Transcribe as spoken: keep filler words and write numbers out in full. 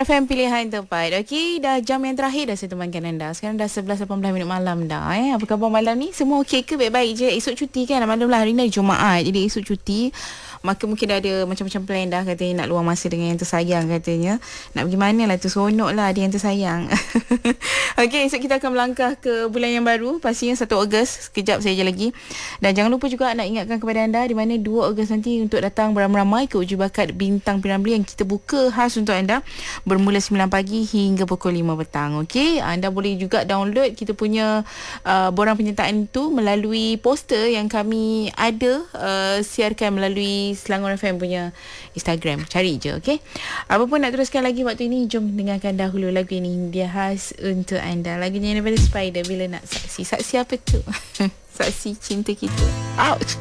F M pilihan tepat. Okey, dah jam yang terakhir dah saya temankan anda. Sekarang dah sebelas lapan belas minit malam dah eh. Apa khabar malam ni? Semua okey ke? Baik-baik je. Esok cuti kan? Malam lah, hari ni Jumaat. Jadi esok cuti. Maka mungkin dah ada macam-macam plan dah, katanya nak luang masa dengan yang tersayang katanya. Nak pergi mana lah tu, seronok lah ada yang tersayang. Okey, esok kita akan melangkah ke bulan yang baru, pastinya satu Ogos, sekejap saja lagi. Dan jangan lupa juga nak ingatkan kepada anda di mana dua Ogos nanti untuk datang beramai-ramai ke uji bakat Bintang Piramli yang kita buka khas untuk anda bermula sembilan pagi hingga pukul lima petang. Okey, anda boleh juga download kita punya uh, borang penyertaan itu melalui poster yang kami ada uh, siarkan melalui Selangor F M punya Instagram. Cari je, okey. Apa pun nak teruskan lagi waktu ini, jom dengarkan dahulu lagu ini. Dia khas untuk anda. Lagunya daripada Spider, Bila Nak Saksi. Saksi apa tu? Saksi cinta kita. Ouch.